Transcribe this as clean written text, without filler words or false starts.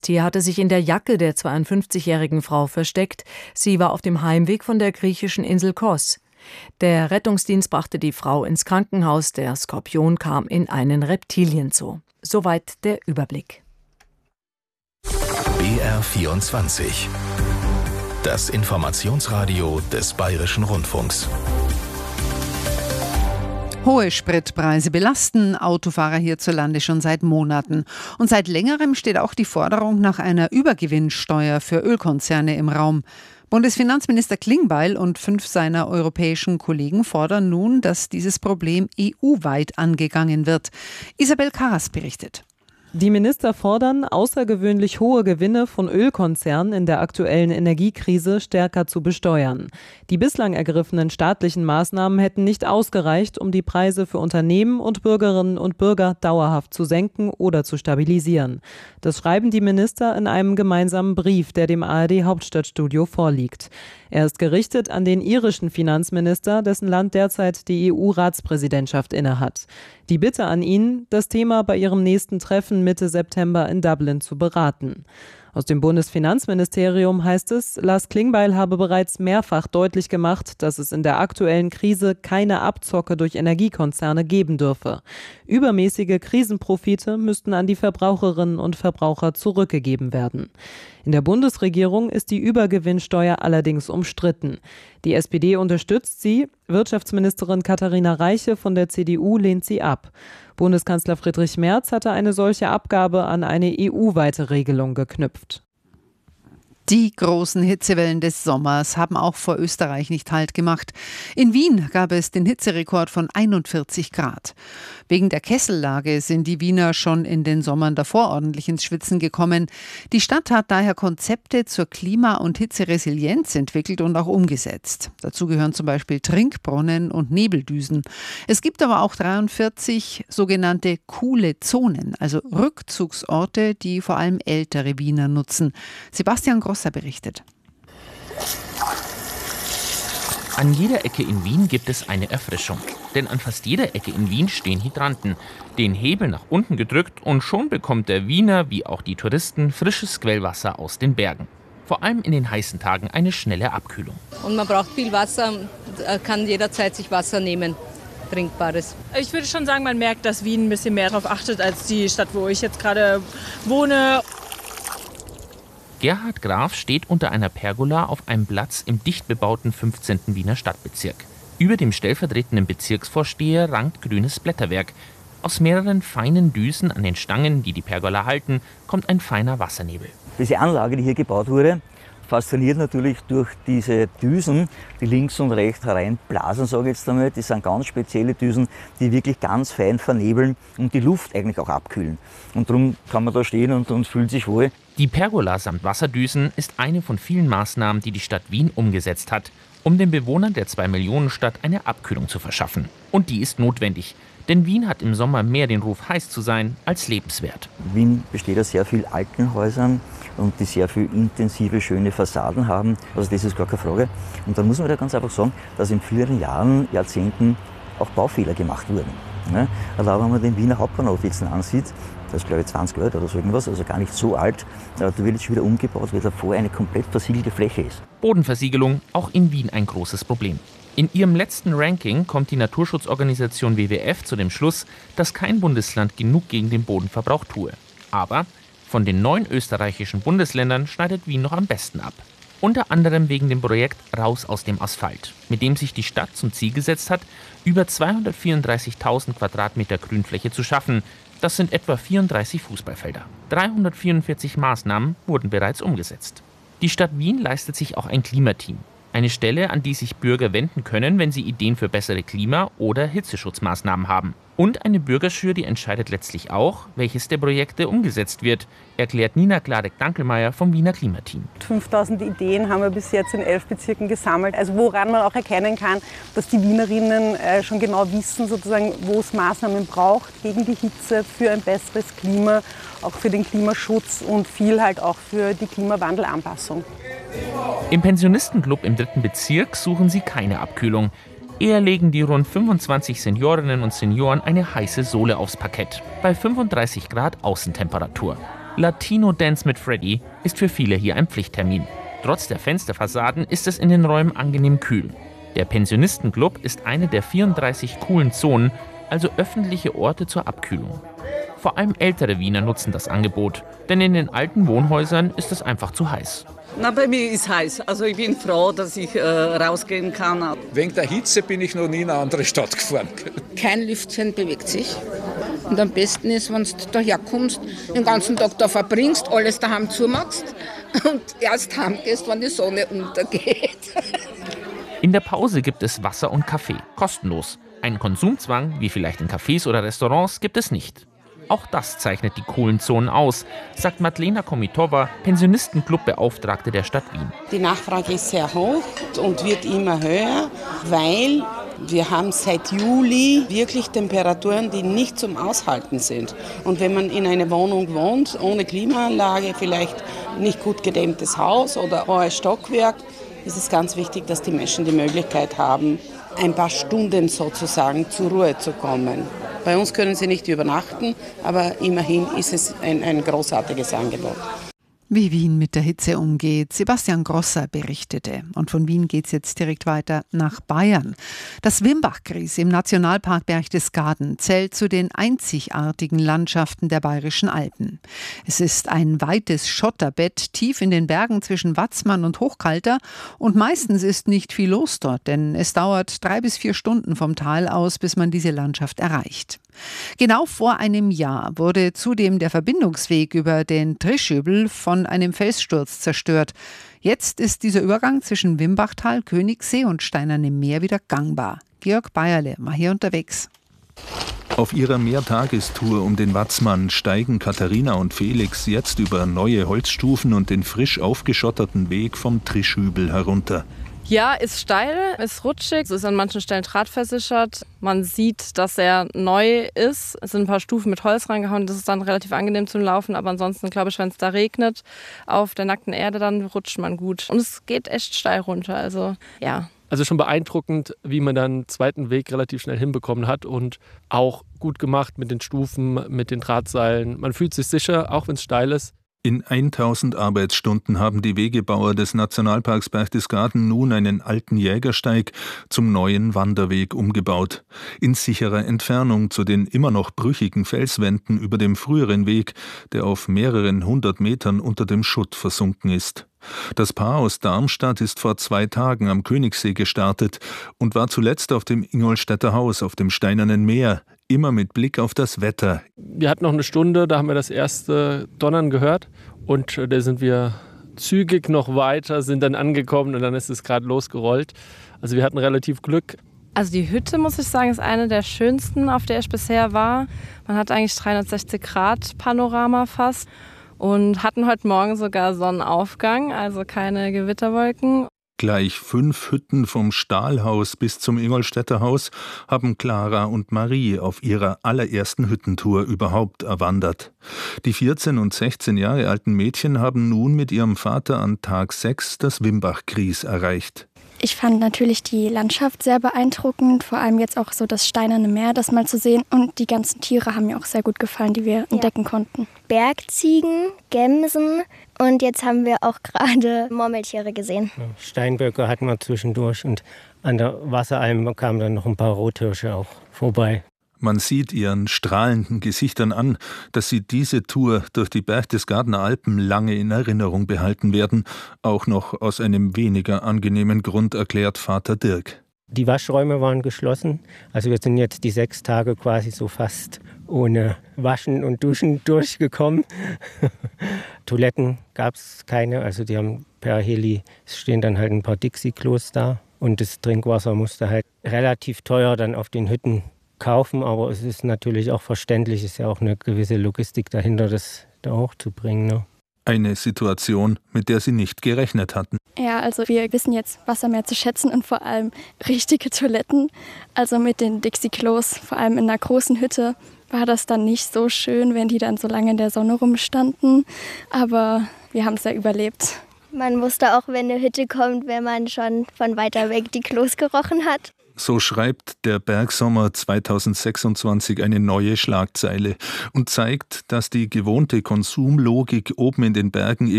Sie hatte sich in der Jacke der 52-jährigen Frau versteckt. Sie war auf dem Heimweg von der griechischen Insel Kos. Der Rettungsdienst brachte die Frau ins Krankenhaus. Der Skorpion kam in einen Reptilienzoo. Soweit der Überblick. BR24. Das Informationsradio des Bayerischen Rundfunks. Hohe Spritpreise belasten Autofahrer hierzulande schon seit Monaten. Und seit längerem steht auch die Forderung nach einer Übergewinnsteuer für Ölkonzerne im Raum. Bundesfinanzminister Klingbeil und 5 seiner europäischen Kollegen fordern nun, dass dieses Problem EU-weit angegangen wird. Isabel Karas berichtet. Die Minister fordern, außergewöhnlich hohe Gewinne von Ölkonzernen in der aktuellen Energiekrise stärker zu besteuern. Die bislang ergriffenen staatlichen Maßnahmen hätten nicht ausgereicht, um die Preise für Unternehmen und Bürgerinnen und Bürger dauerhaft zu senken oder zu stabilisieren. Das schreiben die Minister in einem gemeinsamen Brief, der dem ARD-Hauptstadtstudio vorliegt. Er ist gerichtet an den irischen Finanzminister, dessen Land derzeit die EU-Ratspräsidentschaft innehat. Die Bitte an ihn, das Thema bei ihrem nächsten Treffen Mitte September in Dublin zu beraten. Aus dem Bundesfinanzministerium heißt es, Lars Klingbeil habe bereits mehrfach deutlich gemacht, dass es in der aktuellen Krise keine Abzocke durch Energiekonzerne geben dürfe. Übermäßige Krisenprofite müssten an die Verbraucherinnen und Verbraucher zurückgegeben werden. In der Bundesregierung ist die Übergewinnsteuer allerdings umstritten. Die SPD unterstützt sie, Wirtschaftsministerin Katharina Reiche von der CDU lehnt sie ab. Bundeskanzler Friedrich Merz hatte eine solche Abgabe an eine EU-weite Regelung geknüpft. Die großen Hitzewellen des Sommers haben auch vor Österreich nicht Halt gemacht. In Wien gab es den Hitzerekord von 41 Grad. Wegen der Kessellage sind die Wiener schon in den Sommern davor ordentlich ins Schwitzen gekommen. Die Stadt hat daher Konzepte zur Klima- und Hitzeresilienz entwickelt und auch umgesetzt. Dazu gehören zum Beispiel Trinkbrunnen und Nebeldüsen. Es gibt aber auch 43 sogenannte coole Zonen, also Rückzugsorte, die vor allem ältere Wiener nutzen. Sebastian Grosser berichtet. An jeder Ecke in Wien gibt es eine Erfrischung. Denn an fast jeder Ecke in Wien stehen Hydranten. Den Hebel nach unten gedrückt und schon bekommt der Wiener wie auch die Touristen frisches Quellwasser aus den Bergen. Vor allem in den heißen Tagen eine schnelle Abkühlung. Und man braucht viel Wasser, kann jederzeit sich Wasser nehmen. Trinkbares. Ich würde schon sagen, man merkt, dass Wien ein bisschen mehr darauf achtet als die Stadt, wo ich jetzt gerade wohne. Gerhard Graf steht unter einer Pergola auf einem Platz im dicht bebauten 15. Wiener Stadtbezirk. Über dem stellvertretenden Bezirksvorsteher rankt grünes Blätterwerk. Aus mehreren feinen Düsen an den Stangen, die die Pergola halten, kommt ein feiner Wassernebel. Diese Anlage, die hier gebaut wurde, fasziniert natürlich durch diese Düsen, die links und rechts hereinblasen, sage ich jetzt einmal. Das sind ganz spezielle Düsen, die wirklich ganz fein vernebeln und die Luft eigentlich auch abkühlen. Und darum kann man da stehen und fühlt sich wohl. Die Pergola samt Wasserdüsen ist eine von vielen Maßnahmen, die die Stadt Wien umgesetzt hat, um den Bewohnern der 2-Millionen-Stadt eine Abkühlung zu verschaffen. Und die ist notwendig, denn Wien hat im Sommer mehr den Ruf, heiß zu sein, als lebenswert. Wien besteht aus sehr vielen alten Häusern und die sehr viel intensive, schöne Fassaden haben. Also das ist gar keine Frage. Und dann muss man da ganz einfach sagen, dass in früheren Jahren, Jahrzehnten auch Baufehler gemacht wurden. Ja, also wenn man den Wiener Hauptbahnhof jetzt ansieht, das ist glaube ich 20 Jahre oder so irgendwas, also gar nicht so alt. Da wird jetzt schon wieder umgebaut, weil davor eine komplett versiegelte Fläche ist. Bodenversiegelung, auch in Wien ein großes Problem. In ihrem letzten Ranking kommt die Naturschutzorganisation WWF zu dem Schluss, dass kein Bundesland genug gegen den Bodenverbrauch tue. Aber von den 9 österreichischen Bundesländern schneidet Wien noch am besten ab. Unter anderem wegen dem Projekt Raus aus dem Asphalt, mit dem sich die Stadt zum Ziel gesetzt hat, über 234.000 Quadratmeter Grünfläche zu schaffen. Das sind etwa 34 Fußballfelder. 344 Maßnahmen wurden bereits umgesetzt. Die Stadt Wien leistet sich auch ein Klimateam. Eine Stelle, an die sich Bürger wenden können, wenn sie Ideen für bessere Klima- oder Hitzeschutzmaßnahmen haben. Und eine Bürgerjury entscheidet letztlich auch, welches der Projekte umgesetzt wird, erklärt Nina Klarek-Dankelmeier vom Wiener Klimateam. 5000 Ideen haben wir bis jetzt in 11 Bezirken gesammelt. Also woran man auch erkennen kann, dass die Wienerinnen schon genau wissen, sozusagen, wo es Maßnahmen braucht gegen die Hitze, für ein besseres Klima, auch für den Klimaschutz und viel halt auch für die Klimawandelanpassung. Im Pensionistenclub im 3. Bezirk suchen sie keine Abkühlung. Eher legen die rund 25 Seniorinnen und Senioren eine heiße Sohle aufs Parkett, bei 35 Grad Außentemperatur. Latino Dance mit Freddy ist für viele hier ein Pflichttermin. Trotz der Fensterfassaden ist es in den Räumen angenehm kühl. Der Pensionistenclub ist eine der 34 coolen Zonen, also öffentliche Orte zur Abkühlung. Vor allem ältere Wiener nutzen das Angebot, denn in den alten Wohnhäusern ist es einfach zu heiß. Na, bei mir ist heiß. Also ich bin froh, dass ich rausgehen kann. Wegen der Hitze bin ich noch nie in eine andere Stadt gefahren. Kein Lüftchen bewegt sich. Und am besten ist, wenn du daherkommst, den ganzen Tag da verbringst, alles daheim zumachst und erst heimgehst, wenn die Sonne untergeht. In der Pause gibt es Wasser und Kaffee, kostenlos. Einen Konsumzwang, wie vielleicht in Cafés oder Restaurants, gibt es nicht. Auch das zeichnet die coolen Zonen aus, sagt Madlena Komitova, Pensionistenclub-Beauftragte der Stadt Wien. Die Nachfrage ist sehr hoch und wird immer höher, weil wir haben seit Juli wirklich Temperaturen, die nicht zum Aushalten sind. Und wenn man in einer Wohnung wohnt, ohne Klimaanlage, vielleicht nicht gut gedämmtes Haus oder hohes Stockwerk, ist es ganz wichtig, dass die Menschen die Möglichkeit haben, ein paar Stunden sozusagen zur Ruhe zu kommen. Bei uns können sie nicht übernachten, aber immerhin ist es ein großartiges Angebot. Wie Wien mit der Hitze umgeht, Sebastian Grosser berichtete. Und von Wien geht es jetzt direkt weiter nach Bayern. Das Wimbach-Gries im Nationalpark Berchtesgaden zählt zu den einzigartigen Landschaften der Bayerischen Alpen. Es ist ein weites Schotterbett tief in den Bergen zwischen Watzmann und Hochkalter und meistens ist nicht viel los dort, denn es dauert 3 bis 4 Stunden vom Tal aus, bis man diese Landschaft erreicht. Genau vor einem Jahr wurde zudem der Verbindungsweg über den Trischöbel von einem Felssturz zerstört. Jetzt ist dieser Übergang zwischen Wimbachtal, Königssee und Steinernem Meer wieder gangbar. Georg Bayerle war hier unterwegs. Auf ihrer Mehrtagestour um den Watzmann steigen Katharina und Felix jetzt über neue Holzstufen und den frisch aufgeschotterten Weg vom Trischhübel herunter. Ja, ist steil, ist rutschig, ist an manchen Stellen drahtversichert. Man sieht, dass er neu ist. Es sind ein paar Stufen mit Holz reingehauen, das ist dann relativ angenehm zum Laufen. Aber ansonsten, glaube ich, wenn es da regnet, auf der nackten Erde, dann rutscht man gut. Und es geht echt steil runter, also ja. Also schon beeindruckend, wie man dann einen zweiten Weg relativ schnell hinbekommen hat und auch gut gemacht mit den Stufen, mit den Drahtseilen. Man fühlt sich sicher, auch wenn es steil ist. In 1000 Arbeitsstunden haben die Wegebauer des Nationalparks Berchtesgaden nun einen alten Jägersteig zum neuen Wanderweg umgebaut. In sicherer Entfernung zu den immer noch brüchigen Felswänden über dem früheren Weg, der auf mehreren 100 Metern unter dem Schutt versunken ist. Das Paar aus Darmstadt ist vor 2 Tagen am Königssee gestartet und war zuletzt auf dem Ingolstädter Haus auf dem Steinernen Meer, immer mit Blick auf das Wetter. Wir hatten noch eine Stunde, da haben wir das erste Donnern gehört und da sind wir zügig noch weiter, sind dann angekommen und dann ist es gerade losgerollt. Also wir hatten relativ Glück. Also die Hütte, muss ich sagen, ist eine der schönsten, auf der ich bisher war. Man hat eigentlich 360-Grad-Panorama fast. Und hatten heute Morgen sogar Sonnenaufgang, also keine Gewitterwolken. Gleich 5 Hütten vom Stahlhaus bis zum Ingolstädter Haus haben Clara und Marie auf ihrer allerersten Hüttentour überhaupt erwandert. Die 14 und 16 Jahre alten Mädchen haben nun mit ihrem Vater an Tag 6 das Wimbach-Gries erreicht. Ich fand natürlich die Landschaft sehr beeindruckend, vor allem jetzt auch so das Steinerne Meer, das mal zu sehen. Und die ganzen Tiere haben mir auch sehr gut gefallen, die wir entdecken konnten. Bergziegen, Gämsen und jetzt haben wir auch gerade Murmeltiere gesehen. Steinböcke hatten wir zwischendurch und an der Wasseralm kamen dann noch ein paar Rothirsche auch vorbei. Man sieht ihren strahlenden Gesichtern an, dass sie diese Tour durch die Berchtesgadener Alpen lange in Erinnerung behalten werden. Auch noch aus einem weniger angenehmen Grund, erklärt Vater Dirk. Die Waschräume waren geschlossen. Also wir sind jetzt die 6 Tage quasi so fast ohne Waschen und Duschen durchgekommen. Toiletten gab es keine, also die haben per Heli, es stehen dann halt ein paar Dixie-Klos da. Und das Trinkwasser musste halt relativ teuer dann auf den Hütten kaufen, aber es ist natürlich auch verständlich, es ist ja auch eine gewisse Logistik dahinter, das da hochzubringen. Ne? Eine Situation, mit der sie nicht gerechnet hatten. Ja, also wir wissen jetzt Wasser mehr zu schätzen und vor allem richtige Toiletten. Also mit den Dixie-Klos, vor allem in einer großen Hütte, war das dann nicht so schön, wenn die dann so lange in der Sonne rumstanden. Aber wir haben es ja überlebt. Man wusste auch, wenn eine Hütte kommt, wenn man schon von weiter weg die Klos gerochen hat. So schreibt der Bergsommer 2026 eine neue Schlagzeile und zeigt, dass die gewohnte Konsumlogik oben in den Bergen